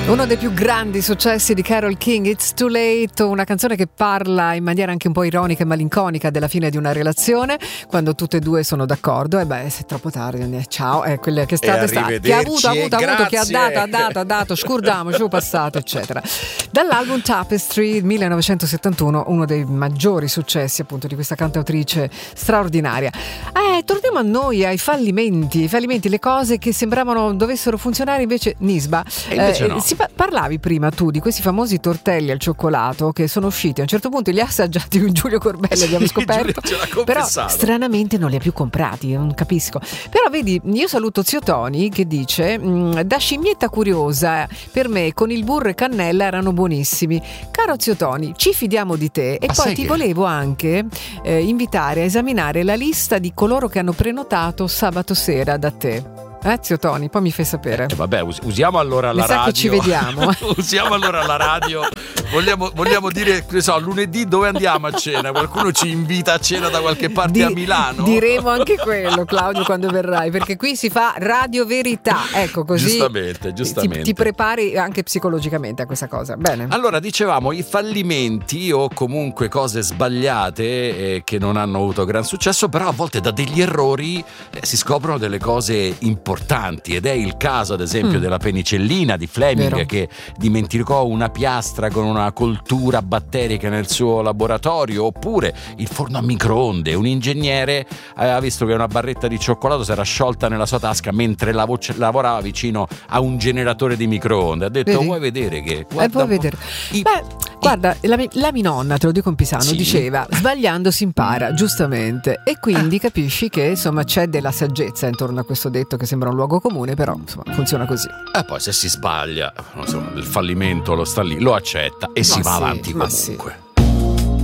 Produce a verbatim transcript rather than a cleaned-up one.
Uno dei più grandi successi di Carole King, It's Too Late, una canzone che parla in maniera anche un po' ironica e malinconica della fine di una relazione, quando tutte e due sono d'accordo. E beh, se è troppo tardi, ciao, è quella che è stata, sta, che ha avuto, ha avuto, ha avuto, che ha dato, ha dato, ha dato, scordiamoci, ho passato, eccetera. Dall'album Tapestry millenovecentosettantuno, uno dei maggiori successi appunto di questa cantautrice straordinaria. Eh, torniamo a noi, ai fallimenti, i fallimenti, le cose che sembravano dovessero funzionare, invece Nisba. E invece eh, no. Si pa- parlavi prima tu di questi famosi tortelli al cioccolato che sono usciti, a un certo punto li ha assaggiati con Giulio Corbelli, sì, abbiamo scoperto, però stranamente non li ha più comprati, non capisco. Però vedi, io saluto zio Tony che dice: da scimmietta curiosa, per me con il burro e cannella erano buonissimi. Caro zio Tony, ci fidiamo di te. E ah, poi ti che... volevo anche eh, invitare a esaminare la lista di coloro che hanno prenotato sabato sera da te. Eh, zio Tony, poi mi fai sapere. Eh, vabbè, us- usiamo allora mi la sa radio. Che ci vediamo. Usiamo allora la radio. Vogliamo, vogliamo dire, che so, lunedì dove andiamo a cena? Qualcuno ci invita a cena da qualche parte Di- a Milano? Diremo anche quello, Claudio, quando verrai, perché qui si fa Radio Verità. Ecco, così giustamente, giustamente. Ti, ti prepari anche psicologicamente a questa cosa. Bene. Allora, dicevamo, i fallimenti o comunque cose sbagliate eh, che non hanno avuto gran successo, però a volte da degli errori eh, si scoprono delle cose importanti, ed è il caso ad esempio mm. della penicillina di Fleming, Vero. Che dimenticò una piastra con una coltura batterica nel suo laboratorio, oppure il forno a microonde. Un ingegnere aveva visto che una barretta di cioccolato si era sciolta nella sua tasca mentre lav- lavorava vicino a un generatore di microonde. Ha detto: Vedi? vuoi vedere che guarda, eh, puoi vedere. I, Beh, i, guarda, la, la mia nonna, te lo dico in pisano, sì. diceva: sbagliando si impara, giustamente. E quindi capisci che insomma c'è della saggezza intorno a questo detto che sembra un luogo comune, però insomma funziona così. E poi se si sbaglia, insomma, il fallimento lo sta lì, lo accetta e ma si va sì, avanti ma comunque. Sì.